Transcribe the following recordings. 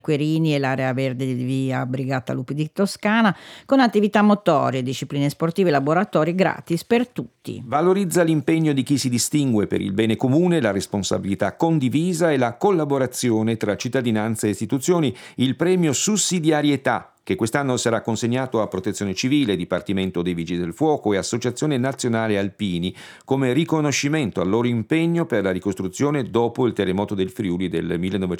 Querini e l'area verde di via Brigata Lupi di Toscana, con attività motorie, discipline sportive e laboratori gratis per tutti. Valorizza l'impegno di chi si distingue per il bene comune, la responsabilità condivisa e la collaborazione tra cittadinanza e istituzioni, il premio Sussidiarietà, che quest'anno sarà consegnato a Protezione Civile, Dipartimento dei Vigili del Fuoco e Associazione Nazionale Alpini, come riconoscimento al loro impegno per la ricostruzione dopo il terremoto del Friuli del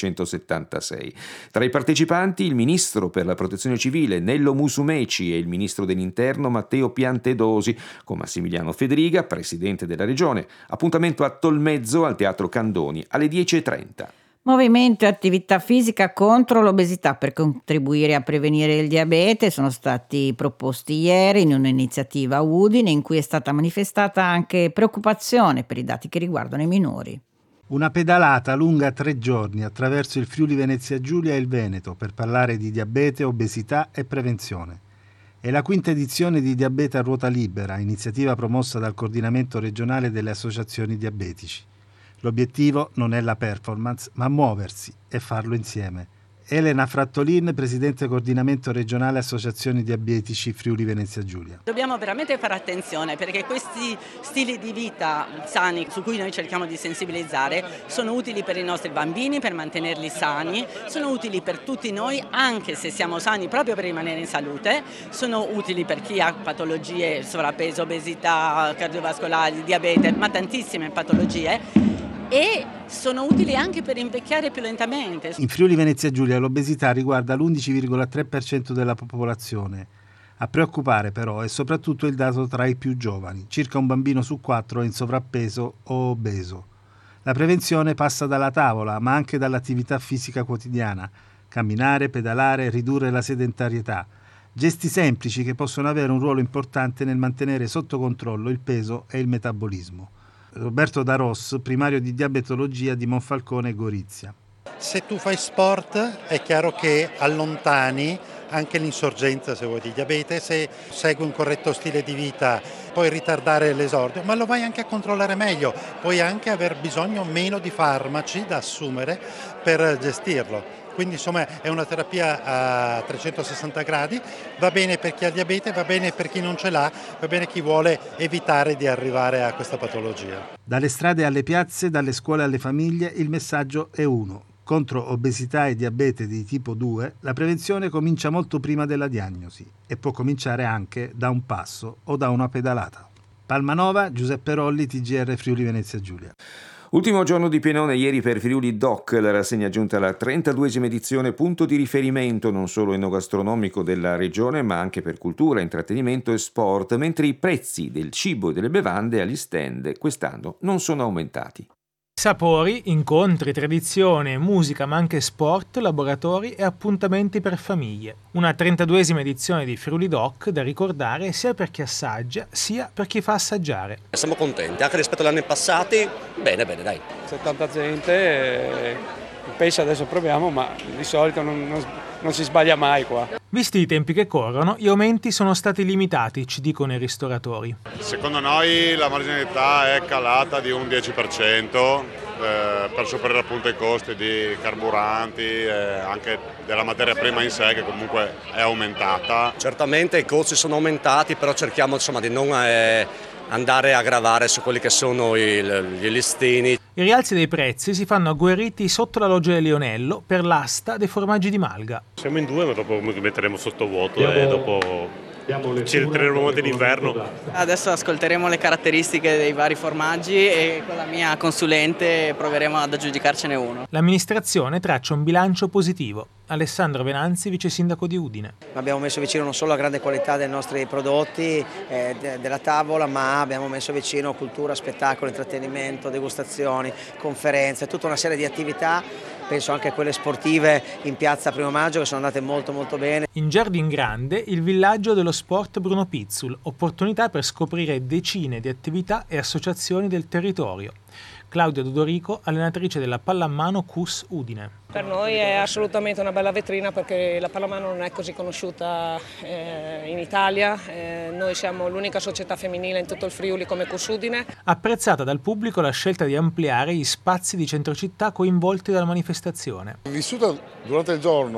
1976. Tra i partecipanti il ministro per la Protezione Civile Nello Musumeci e il ministro dell'Interno Matteo Piantedosi, con Massimiliano Federiga, presidente della regione. Appuntamento a Tolmezzo al Teatro Candoni alle 10:30. Movimento e attività fisica contro l'obesità per contribuire a prevenire il diabete sono stati proposti ieri in un'iniziativa a Udine in cui è stata manifestata anche preoccupazione per i dati che riguardano i minori. Una pedalata lunga 3 giorni attraverso il Friuli Venezia Giulia e il Veneto per parlare di diabete, obesità e prevenzione. È la 5ª edizione di Diabete a ruota libera, iniziativa promossa dal Coordinamento regionale delle associazioni diabetici. L'obiettivo non è la performance, ma muoversi e farlo insieme. Elena Frattolin, presidente coordinamento regionale associazioni diabetici Friuli Venezia Giulia. Dobbiamo veramente fare attenzione perché questi stili di vita sani su cui noi cerchiamo di sensibilizzare sono utili per i nostri bambini, per mantenerli sani, sono utili per tutti noi anche se siamo sani proprio per rimanere in salute, sono utili per chi ha patologie, sovrappeso, obesità, cardiovascolari, diabete, ma tantissime patologie. E sono utili anche per invecchiare più lentamente. In Friuli Venezia Giulia l'obesità riguarda l'11,3% della popolazione. A preoccupare però è soprattutto il dato tra i più giovani. Circa un bambino su 4 è in sovrappeso o obeso. La prevenzione passa dalla tavola, ma anche dall'attività fisica quotidiana. Camminare, pedalare, ridurre la sedentarietà. Gesti semplici che possono avere un ruolo importante nel mantenere sotto controllo il peso e il metabolismo. Roberto Daros, primario di diabetologia di Monfalcone e Gorizia. Se tu fai sport è chiaro che allontani anche l'insorgenza, se vuoi, di diabete. Se segui un corretto stile di vita puoi ritardare l'esordio, ma lo vai anche a controllare meglio, puoi anche aver bisogno meno di farmaci da assumere per gestirlo. Quindi insomma è una terapia a 360 gradi, va bene per chi ha diabete, va bene per chi non ce l'ha, va bene chi vuole evitare di arrivare a questa patologia. Dalle strade alle piazze, dalle scuole alle famiglie, il messaggio è uno. Contro obesità e diabete di tipo 2, la prevenzione comincia molto prima della diagnosi e può cominciare anche da un passo o da una pedalata. Palmanova, Giuseppe Rolli, TGR Friuli Venezia Giulia. Ultimo giorno di pienone ieri per Friuli Doc, la rassegna giunta alla 32esima edizione, punto di riferimento non solo enogastronomico della regione ma anche per cultura, intrattenimento e sport, mentre i prezzi del cibo e delle bevande agli stand quest'anno non sono aumentati. Sapori, incontri, tradizione, musica ma anche sport, laboratori e appuntamenti per famiglie. Una 32esima edizione di Friuli Doc da ricordare sia per chi assaggia sia per chi fa assaggiare. Siamo contenti, anche rispetto agli anni passati, bene dai. C'è tanta gente, il pesce adesso proviamo ma di solito non si sbaglia mai qua. Visti i tempi che corrono, gli aumenti sono stati limitati, ci dicono i ristoratori. Secondo noi la marginalità è calata di un 10% per superare appunto i costi di carburanti e anche della materia prima in sé che comunque è aumentata. Certamente i costi sono aumentati, però cerchiamo di non andare a gravare su quelli che sono gli listini. I rialzi dei prezzi si fanno agguerriti sotto la loggia del Lionello per l'asta dei formaggi di Malga. Siamo in 2, ma dopo metteremo sottovuoto e dopo ci ritireremo d'inverno. Adesso ascolteremo le caratteristiche dei vari formaggi e con la mia consulente proveremo ad aggiudicarcene uno. L'amministrazione traccia un bilancio positivo. Alessandro Venanzi, vice sindaco di Udine. Abbiamo messo vicino non solo la grande qualità dei nostri prodotti, della tavola, ma abbiamo messo vicino cultura, spettacolo, intrattenimento, degustazioni, conferenze, tutta una serie di attività, penso anche a quelle sportive in piazza Primo Maggio che sono andate molto molto bene. In Giardin Grande, il villaggio dello sport Bruno Pizzul, opportunità per scoprire decine di attività e associazioni del territorio. Claudia Dodorico, allenatrice della pallamano CUS Udine. Per noi è assolutamente una bella vetrina perché la pallamano non è così conosciuta in Italia, noi siamo l'unica società femminile in tutto il Friuli come CUS Udine. Apprezzata dal pubblico la scelta di ampliare gli spazi di centrocittà coinvolti dalla manifestazione. Vissuta durante il giorno